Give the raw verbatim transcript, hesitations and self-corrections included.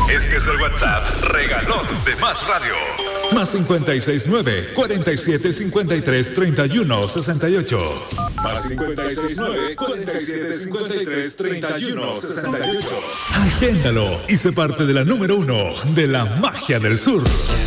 Este es el WhatsApp regalón de Más Radio. Más cincuenta y seis nueve, cuarenta y siete, cincuenta y tres, treinta y uno, sesenta y ocho. Más cincuenta y seis nueve, cuarenta y siete, cincuenta y tres, treinta y uno, sesenta y ocho. Agéndalo y sé parte de la número uno de la magia del sur.